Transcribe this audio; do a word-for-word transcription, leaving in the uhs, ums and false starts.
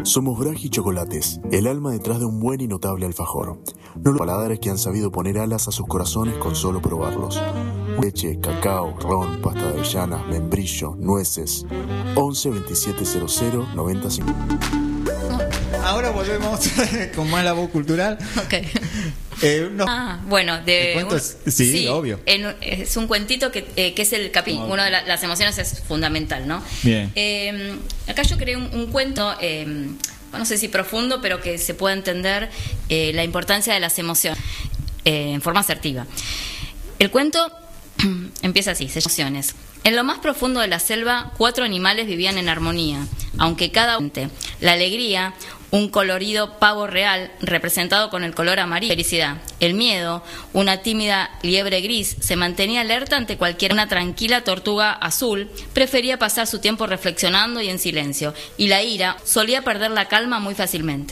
Somos Bragi Chocolates, el alma detrás de un buen y notable alfajor. No los paladares que han sabido poner alas a sus corazones con solo probarlos. Leche, cacao, ron, pasta de avellanas, membrillo, nueces. once veintisiete cero cero noventa cincuenta. Ahora volvemos con más la voz cultural. Ok. Eh, no. Ah, bueno, de ¿El cuento un- es- sí, sí, obvio. en- es un cuentito que, eh, que es el capítulo, Obvio. uno de la- las emociones es fundamental, ¿no? Bien. Eh, acá yo creé un, un cuento, eh, no sé si profundo, pero que se pueda entender eh, la importancia de las emociones eh, en forma asertiva. El cuento empieza así, se llama Emociones. En lo más profundo de la selva, cuatro animales vivían en armonía, aunque cada uno, la alegría, un colorido pavo real representado con el color amarillo, felicidad. El miedo, una tímida liebre gris, se mantenía alerta ante cualquier. Una tranquila tortuga azul prefería pasar su tiempo reflexionando y en silencio. Y la ira solía perder la calma muy fácilmente.